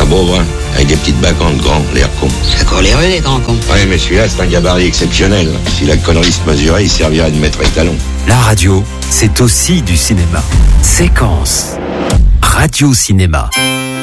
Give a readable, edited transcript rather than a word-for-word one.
Un beau brun, avec des petites bacantes grands, l'air con. Ça court les rues, les grands cons. Ouais, mais celui-là, c'est un gabarit exceptionnel. Si la connerie se mesurait, il servirait de maître étalon. La radio, c'est aussi du cinéma. Séquence. Radio Cinéma.